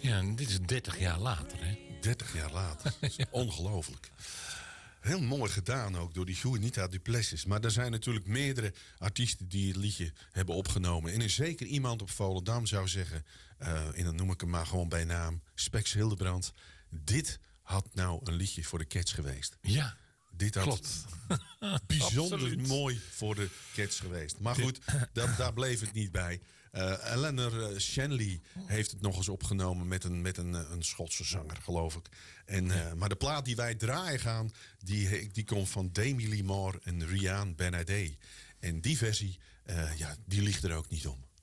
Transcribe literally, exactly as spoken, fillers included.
Ja, en dit is dertig jaar later, hè? dertig jaar later. Dat is ongelooflijk. Heel mooi gedaan ook door die Juanita Duplessis. Maar er zijn natuurlijk meerdere artiesten die het liedje hebben opgenomen. En er is zeker iemand op Volendam zou zeggen... Uh, en dan noem ik hem maar gewoon bij naam... Spex Hildebrand. Dit had nou een liedje voor de Cats geweest. Ja, dit had klopt. bijzonder Absoluut. mooi voor de Cats geweest. Maar goed, dat, daar bleef het niet bij. Uh, Eleanor Shanley heeft het nog eens opgenomen met een, met een, een Schotse zanger, geloof ik. En, uh, maar de plaat die wij draaien gaan, die, die komt van Demi Lee Moore en Rian Benaday. En die versie, uh, ja, die ligt er ook niet om.